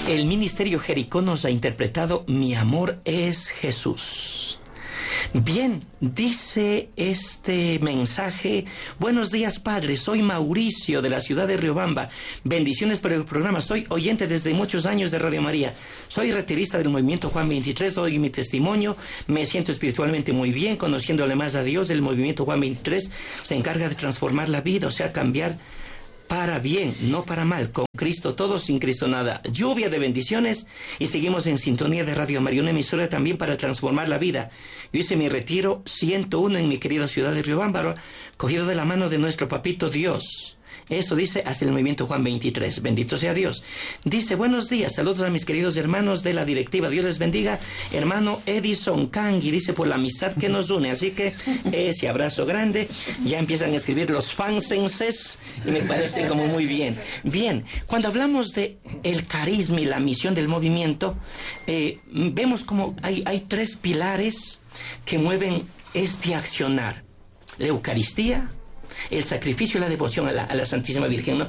El Ministerio Jericó nos ha interpretado Mi amor es Jesús. Bien, dice este mensaje: buenos días, padre, soy Mauricio de la ciudad de Riobamba. Bendiciones por el programa, soy oyente desde muchos años de Radio María. Soy retirista del movimiento Juan 23, doy mi testimonio, me siento espiritualmente muy bien, conociéndole más a Dios. El movimiento Juan 23 se encarga de transformar la vida, o sea, cambiar para bien, no para mal. Con Cristo todo, sin Cristo nada. Lluvia de bendiciones, y seguimos en sintonía de Radio María, una emisora también para transformar la vida. Yo hice mi retiro 101 en mi querida ciudad de Riobamba, cogido de la mano de nuestro papito Dios. Eso dice hacia el movimiento Juan 23. Bendito sea Dios. Dice: buenos días, saludos a mis queridos hermanos de la directiva. Dios les bendiga. Hermano Edison Kangui, dice, por la amistad que nos une. Así que ese abrazo grande. Ya empiezan a escribir los fansenses y me parece como muy bien. Bien, cuando hablamos de el carisma y la misión del movimiento, vemos como hay tres pilares que mueven este accionar: la Eucaristía, el sacrificio y la devoción a la Santísima Virgen, ¿no?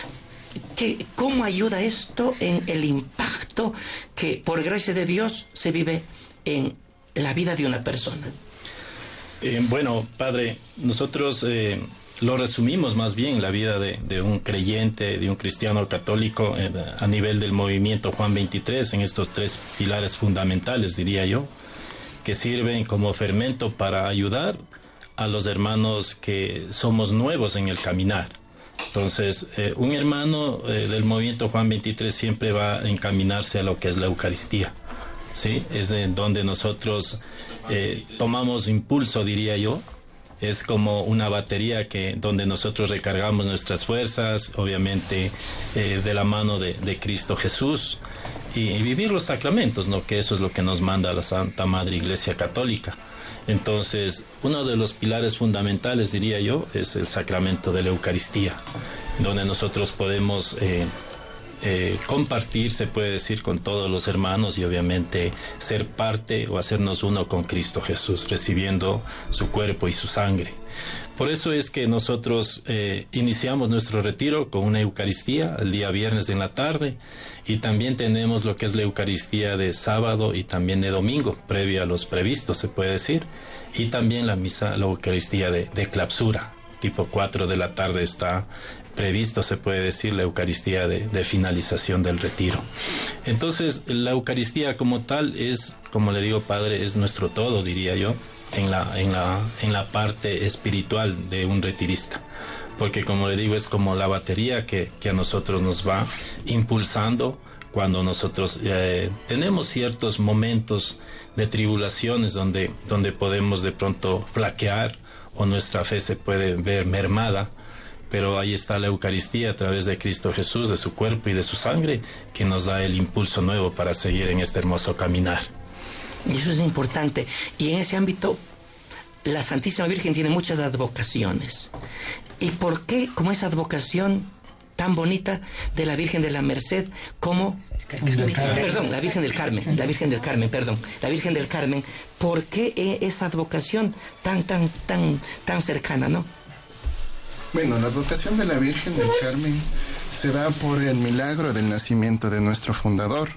¿Cómo ayuda esto en el impacto que, por gracia de Dios, se vive en la vida de una persona? Bueno, padre, nosotros lo resumimos más bien la vida de un creyente, de un cristiano católico a nivel del movimiento Juan 23, en estos tres pilares fundamentales, diría yo, que sirven como fermento para ayudar a los hermanos que somos nuevos en el caminar. Entonces, un hermano del movimiento Juan 23 siempre va a encaminarse a lo que es la Eucaristía, ¿sí? Es de donde nosotros tomamos impulso, diría yo. Es como una batería donde nosotros recargamos nuestras fuerzas, obviamente de la mano de Cristo Jesús, y vivir los sacramentos, ¿no? Que eso es lo que nos manda la Santa Madre Iglesia Católica. Entonces, uno de los pilares fundamentales, diría yo, es el sacramento de la Eucaristía, donde nosotros podemos compartir, se puede decir, con todos los hermanos, y obviamente ser parte o hacernos uno con Cristo Jesús, recibiendo su cuerpo y su sangre. Por eso es que nosotros iniciamos nuestro retiro con una Eucaristía el día viernes en la tarde, y también tenemos lo que es la Eucaristía de sábado y también de domingo, previa a los previstos, se puede decir, y también la misa, la Eucaristía de clausura, tipo 4 de la tarde está previsto, se puede decir, la Eucaristía de finalización del retiro. Entonces, la Eucaristía como tal es, como le digo, padre, es nuestro todo, diría yo, en la parte espiritual de un retirista, porque, como le digo, es como la batería que a nosotros nos va impulsando cuando nosotros tenemos ciertos momentos de tribulaciones donde podemos de pronto flaquear o nuestra fe se puede ver mermada. Pero ahí está la Eucaristía a través de Cristo Jesús, de su cuerpo y de su sangre, que nos da el impulso nuevo para seguir en este hermoso caminar. Y eso es importante. Y en ese ámbito, la Santísima Virgen tiene muchas advocaciones. ¿Y por qué, como esa advocación tan bonita de la Virgen de la Merced, como... Perdón, la Virgen del Carmen, la Virgen del Carmen, ¿por qué esa advocación tan cercana, no? Bueno, la advocación de la Virgen del Carmen se da por el milagro del nacimiento de nuestro fundador,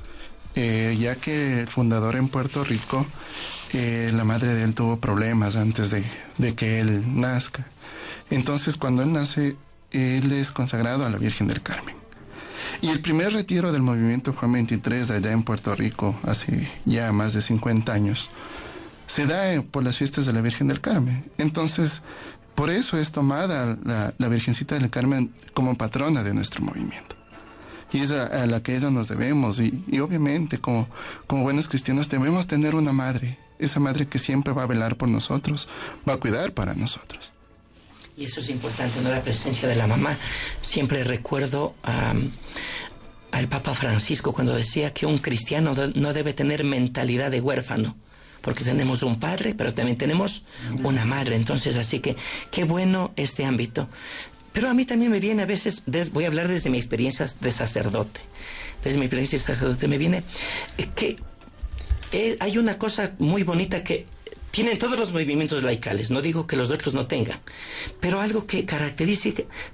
ya que el fundador en Puerto Rico, la madre de él tuvo problemas antes de que él nazca. Entonces, cuando él nace, él es consagrado a la Virgen del Carmen. Y el primer retiro del movimiento Juan 23 de allá en Puerto Rico, hace ya más de 50 años, se da por las fiestas de la Virgen del Carmen. Entonces, por eso es tomada la Virgencita del Carmen como patrona de nuestro movimiento. Y es a la que ella nos debemos. Y obviamente, como buenos cristianos, debemos tener una madre. Esa madre que siempre va a velar por nosotros, va a cuidar para nosotros. Y eso es importante, ¿no? La presencia de la mamá. Siempre recuerdo al Papa Francisco cuando decía que un cristiano no debe tener mentalidad de huérfano, porque tenemos un padre, pero también tenemos una madre. Entonces, así que qué bueno este ámbito. Pero a mí también me viene a veces, voy a hablar desde mi experiencia de sacerdote. Desde mi experiencia de sacerdote me viene que hay una cosa muy bonita que tienen todos los movimientos laicales, no digo que los otros no tengan, pero algo que caracteriza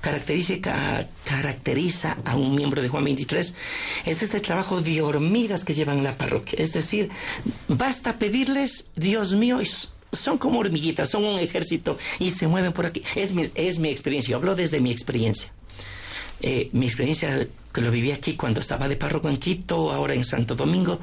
a un miembro de Juan 23 es este trabajo de hormigas que llevan la parroquia. Es decir, basta pedirles, Dios mío, son como hormiguitas, son un ejército y se mueven por aquí. Es mi experiencia, yo hablo desde mi experiencia. Mi experiencia que lo viví aquí cuando estaba de párroco en Quito, ahora en Santo Domingo.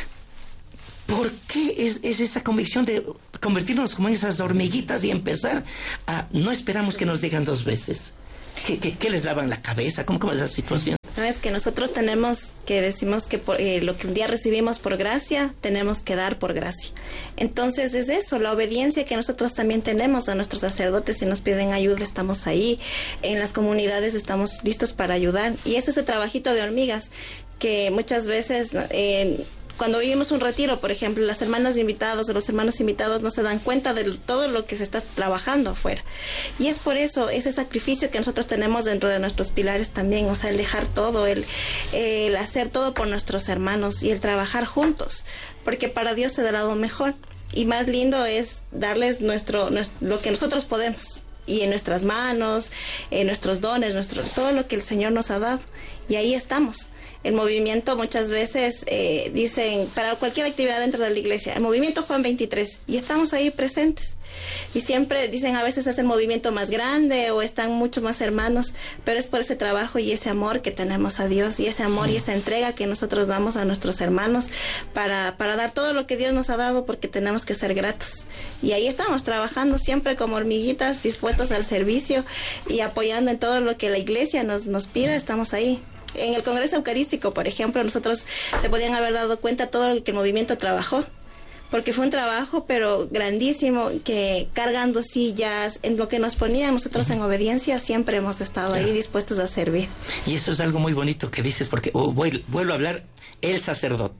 ¿Por qué es esa convicción de convertirnos como en esas hormiguitas y empezar a... No esperamos que nos digan 2 veces? ¿Qué les lavan la cabeza? ¿Cómo es esa situación? No, es que nosotros decimos que lo que un día recibimos por gracia, tenemos que dar por gracia. Entonces es eso, la obediencia que nosotros también tenemos a nuestros sacerdotes. Si nos piden ayuda, estamos ahí. En las comunidades estamos listos para ayudar. Y ese es el trabajito de hormigas, que muchas veces... Cuando vivimos un retiro, por ejemplo, las hermanas invitadas o los hermanos invitados no se dan cuenta de todo lo que se está trabajando afuera. Y es por eso, ese sacrificio que nosotros tenemos dentro de nuestros pilares también, o sea, el dejar todo, el hacer todo por nuestros hermanos y el trabajar juntos, porque para Dios se dará lo mejor. Y más lindo es darles lo que nosotros podemos, y en nuestras manos, en nuestros dones, todo lo que el Señor nos ha dado. Y ahí estamos. El movimiento muchas veces dicen, para cualquier actividad dentro de la iglesia, el movimiento Juan 23, y estamos ahí presentes. Y siempre dicen, a veces es el movimiento más grande o están muchos más hermanos, pero es por ese trabajo y ese amor que tenemos a Dios, y ese amor y esa entrega que nosotros damos a nuestros hermanos para dar todo lo que Dios nos ha dado, porque tenemos que ser gratos. Y ahí estamos trabajando siempre como hormiguitas, dispuestos al servicio y apoyando en todo lo que la iglesia nos pida. Estamos ahí. En el Congreso Eucarístico, por ejemplo, nosotros se podían haber dado cuenta todo lo que el movimiento trabajó, porque fue un trabajo pero grandísimo, que cargando sillas, en lo que nos ponían nosotros en obediencia, siempre hemos estado ahí dispuestos a servir. Y eso es algo muy bonito que dices, porque vuelvo a hablar, el sacerdote,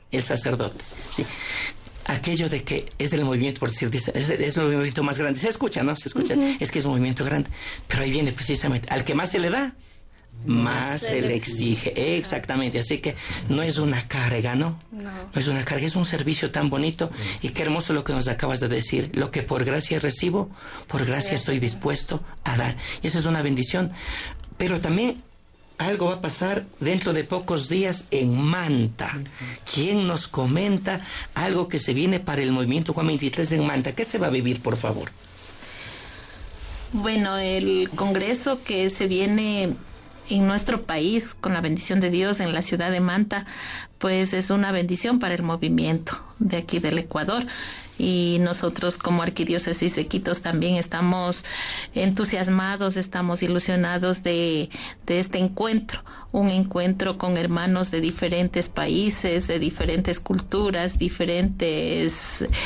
¿sí? Aquello de que es el movimiento, por decir, es el movimiento más grande. Se escucha, ¿no? Se escucha. Es que es un movimiento grande. Pero ahí viene precisamente, al que más se le da, más se le exige. Exactamente. Así que no es una carga, ¿no? No es una carga, es un servicio tan bonito. Y qué hermoso lo que nos acabas de decir. Lo que por gracia recibo, por gracia estoy dispuesto a dar. Y esa es una bendición. Pero también algo va a pasar dentro de pocos días en Manta. ¿Quién nos comenta algo que se viene para el movimiento Juan 23 en Manta? ¿Qué se va a vivir, por favor? Bueno, el congreso que se viene en nuestro país, con la bendición de Dios, en la ciudad de Manta, pues es una bendición para el movimiento de aquí del Ecuador. Y nosotros como Arquidiócesis de Quito también estamos entusiasmados, estamos ilusionados de este encuentro, un encuentro con hermanos de diferentes países, de diferentes culturas, diferentes,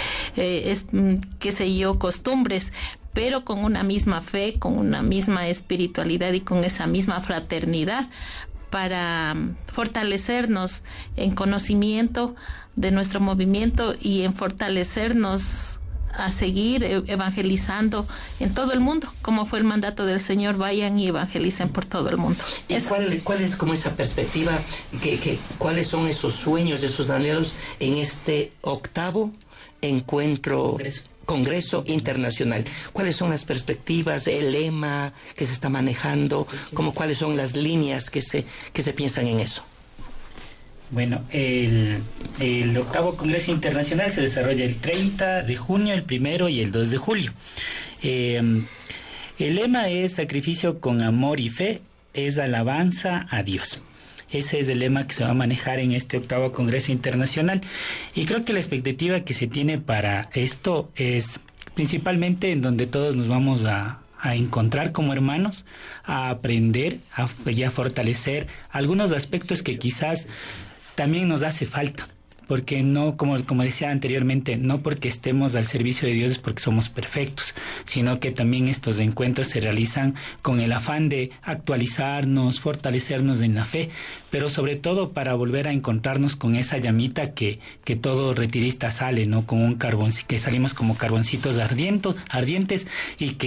costumbres, pero con una misma fe, con una misma espiritualidad y con esa misma fraternidad, para fortalecernos en conocimiento de nuestro movimiento y en fortalecernos a seguir evangelizando en todo el mundo, como fue el mandato del Señor: vayan y evangelicen por todo el mundo. ¿Y cuál es como esa perspectiva, cuáles son esos sueños, esos anhelos en este 8º encuentro? Congreso Internacional. ¿Cuáles son las perspectivas, el lema que se está manejando? ¿Cuáles son las líneas que se piensan en eso? Bueno, el 8º Congreso Internacional se desarrolla el 30 de junio, el 1 y el 2 de julio. El lema es sacrificio con amor y fe, es alabanza a Dios. Ese es el lema que se va a manejar en este 8º Congreso Internacional. Y creo que la expectativa que se tiene para esto es principalmente en donde todos nos vamos a encontrar como hermanos, a aprender, a fortalecer algunos aspectos que quizás también nos hace falta. Porque no, como decía anteriormente, no porque estemos al servicio de Dios es porque somos perfectos, sino que también estos encuentros se realizan con el afán de actualizarnos, fortalecernos en la fe, pero sobre todo para volver a encontrarnos con esa llamita que todo retirista sale, ¿no? Con un carbón, que salimos como carboncitos ardientes y que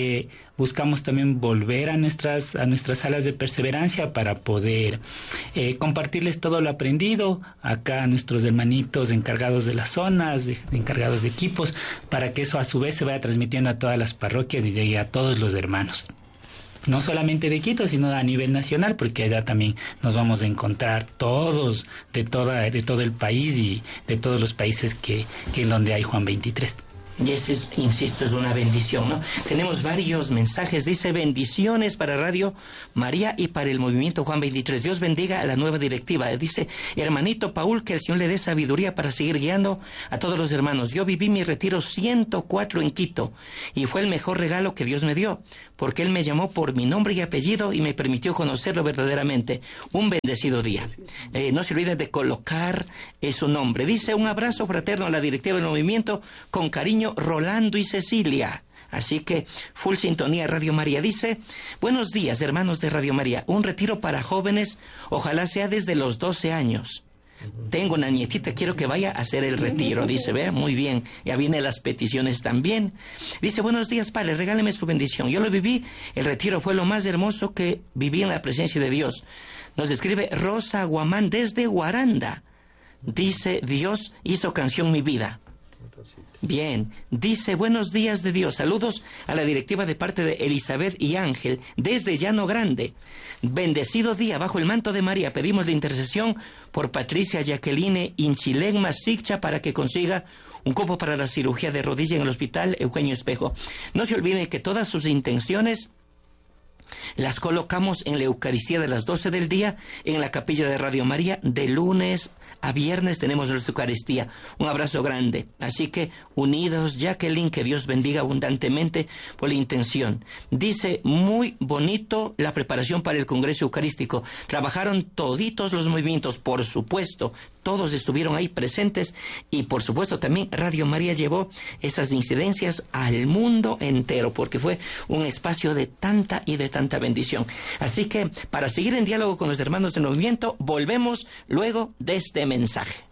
buscamos también volver a nuestras salas de perseverancia para poder compartirles todo lo aprendido acá a nuestros hermanitos encargados de las zonas, encargados de equipos, para que eso a su vez se vaya transmitiendo a todas las parroquias y llegue a todos los hermanos. No solamente de Quito, sino a nivel nacional, porque allá también nos vamos a encontrar todos de todo el país y de todos los países que en donde hay Juan 23. Y ese, insisto, es una bendición, ¿no? Tenemos varios mensajes. Dice: bendiciones para Radio María y para el Movimiento Juan 23. Dios bendiga a la nueva directiva. Dice: hermanito Paul, que el Señor le dé sabiduría para seguir guiando a todos los hermanos. Yo viví mi retiro 104 en Quito y fue el mejor regalo que Dios me dio, porque Él me llamó por mi nombre y apellido y me permitió conocerlo verdaderamente. Un bendecido día. No se olviden de colocar su nombre. Dice: un abrazo fraterno a la directiva del movimiento, con cariño, Rolando y Cecilia. Así que full sintonía Radio María. Dice: buenos días, hermanos de Radio María. Un retiro para jóvenes, ojalá sea desde los 12 años. Tengo una nietita, quiero que vaya a hacer el retiro. Dice, vea, muy bien. Ya vienen las peticiones también. Dice: buenos días, padre, regáleme su bendición. Yo lo viví, el retiro fue lo más hermoso que viví en la presencia de Dios. Nos escribe Rosa Guamán desde Guaranda. Dice: Dios hizo canción mi vida. Bien, dice: buenos días de Dios, saludos a la directiva de parte de Elizabeth y Ángel desde Llano Grande. Bendecido día, bajo el manto de María pedimos la intercesión por Patricia Jacqueline Inchilegma Siccha para que consiga un cupo para la cirugía de rodilla en el hospital Eugenio Espejo. No se olviden que todas sus intenciones las colocamos en la Eucaristía de las 12 del día en la capilla de Radio María. De lunes a viernes tenemos nuestra Eucaristía. Un abrazo grande. Así que unidos, Jacqueline, que Dios bendiga abundantemente por la intención. Dice: muy bonito la preparación para el Congreso Eucarístico. Trabajaron toditos los movimientos, por supuesto. Todos estuvieron ahí presentes y por supuesto también Radio María llevó esas incidencias al mundo entero, porque fue un espacio de tanta y de tanta bendición. Así que para seguir en diálogo con los hermanos del movimiento, volvemos luego de este mensaje.